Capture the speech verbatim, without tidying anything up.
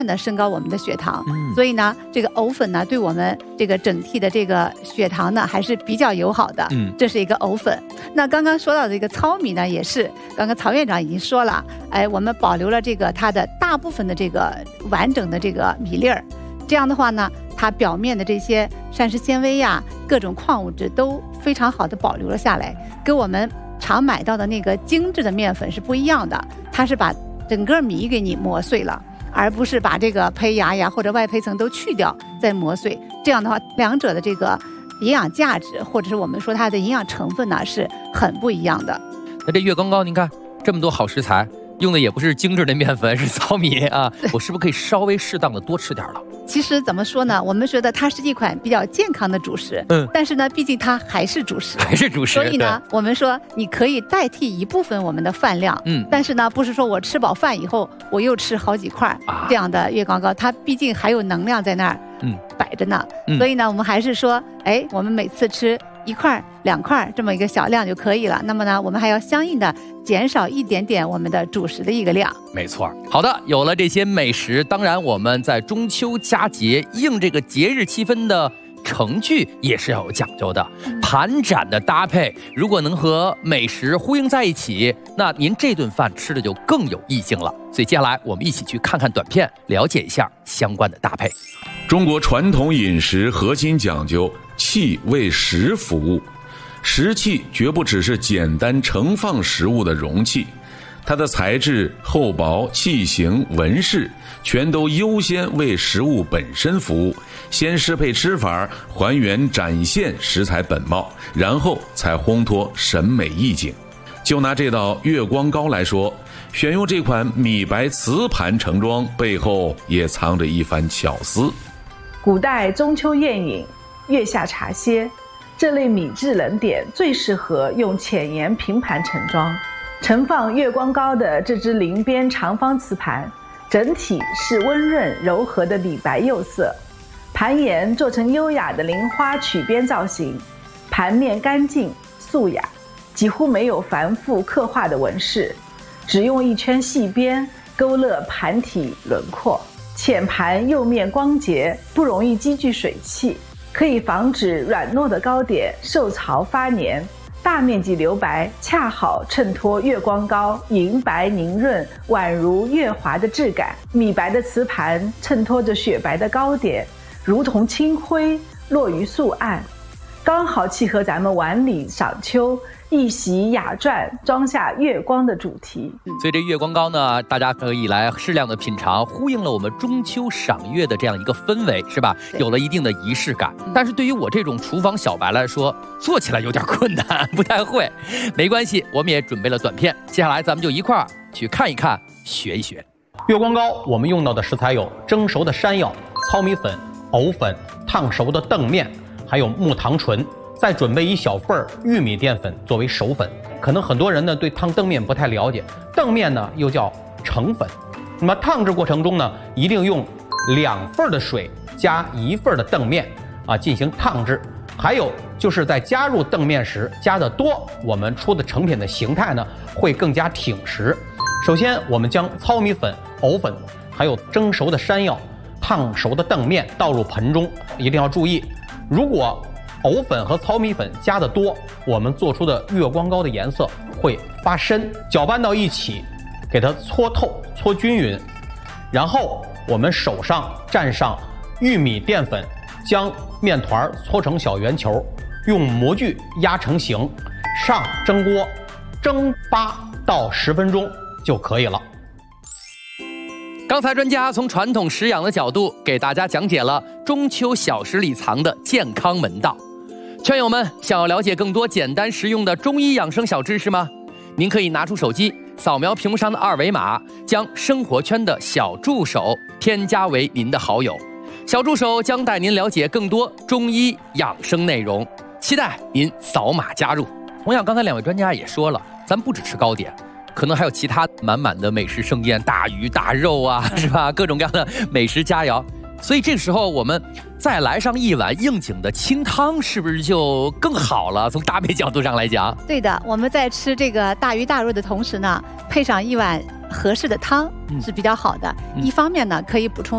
的升高我们的血糖， 嗯、 所以呢，这个藕粉呢，对我们这个整体的这个血糖呢，还是比较友好的。 嗯， 这是一个藕粉。那刚刚说到的这个糙米呢，也是刚刚曹院长已经说了，哎，我们保留了这个它的大部分的这个完整的这个米粒儿，这样的话呢，它表面的这些膳食纤维呀、各种矿物质都非常好的保留了下来，跟我们常买到的那个精致的面粉是不一样的，它是把整个米给你磨碎了。而不是把这个胚芽呀或者外胚层都去掉再磨碎，这样的话，两者的这个营养价值或者是我们说它的营养成分呢是很不一样的。 那这月光糕，您看这么多好食材，用的也不是精致的面粉，是糙米啊，我是不是可以稍微适当的多吃点了？ 其实怎么说呢，我们觉得它是一款比较健康的主食， 嗯， 但是呢，毕竟它还是主食， 还是主食， 所以呢，我们说你可以代替一部分我们的饭量， 嗯， 但是呢，不是说我吃饱饭以后我又吃好几块、啊、这样的月光糕，它毕竟还有能量在那儿， 嗯， 摆着呢、 嗯， 所以呢，我们还是说，哎，我们每次吃一块两块这么一个小量就可以了。那么呢，我们还要相应的减少一点点我们的主食的一个量。 没错。好的，有了这些美食，当然我们在中秋佳节应这个节日气氛的程序也是要有讲究的。盘盏的搭配，如果能和美食呼应在一起，那您这顿饭吃的就更有意境了。所以接下来我们一起去看看短片，了解一下相关的搭配。 中国传统饮食核心讲究器为食服务，食器绝不只是简单盛放食物的容器，它的材质、厚薄、器型、纹饰全都优先为食物本身服务，先适配吃法，还原展现食材本貌，然后才烘托审美意境。就拿这道月光糕来说，选用这款米白瓷盘盛装，背后也藏着一番巧思。 古代中秋宴饮、月下茶歇，这类米制冷点最适合用浅盐平盘盛装。盛放月光糕的这只菱边长方瓷盘，整体是温润柔和的米白釉色，盘沿做成优雅的菱花曲边造型，盘面干净素雅，几乎没有繁复刻画的纹饰，只用一圈细边勾勒盘体轮廓。浅盘釉面光洁，不容易积聚水汽，可以防止软糯的糕点受潮发黏。大面积留白恰好衬托月光糕银白凝润、宛如月华的质感。米白的瓷盘衬托着雪白的糕点，如同清辉落于素案，刚好契合咱们碗里赏秋一席雅馔装下月光的主题。 所以这月光糕呢，大家可以来适量的品尝，呼应了我们中秋赏月的这样一个氛围，是吧？有了一定的仪式感。但是对于我这种厨房小白来说，做起来有点困难，不太会。没关系，我们也准备了短片，接下来咱们就一块儿去看一看，学一学。 月光糕我们用到的食材有蒸熟的山药、糙米粉、藕粉、烫熟的澄面，还有木糖醇。再准备一小份玉米淀粉作为熟粉。可能很多人呢对烫澄面不太了解，澄面呢又叫澄粉。那么烫制过程中呢，一定用两份的水加一份的澄面啊进行烫制。还有就是在加入澄面时加的多，我们出的成品的形态呢会更加挺实。首先我们将糙米粉、藕粉还有蒸熟的山药、烫熟的澄面倒入盆中，一定要注意，如果藕粉和糙米粉加的多，我们做出的月光糕的颜色会发深。搅拌到一起，给它搓透搓均匀，然后我们手上蘸上玉米淀粉，将面团搓成小圆球，用模具压成形，上蒸锅蒸八到十分钟就可以了。 刚才专家从传统食养的角度给大家讲解了中秋小食里藏的健康门道。圈友们，想要了解更多简单实用的中医养生小知识吗？您可以拿出手机扫描屏幕上的二维码，将生活圈的小助手添加为您的好友。小助手将带您了解更多中医养生内容，期待您扫码加入。同样，刚才两位专家也说了，咱不只吃糕点，可能还有其他满满的美食盛宴，大鱼大肉啊，是吧？各种各样的美食佳肴。所以这个时候我们再来上一碗应景的清汤，是不是就更好了？从搭配角度上来讲， 对的，我们在吃这个大鱼大肉的同时呢，配上一碗合适的汤是比较好的。嗯、一方面呢，可以补充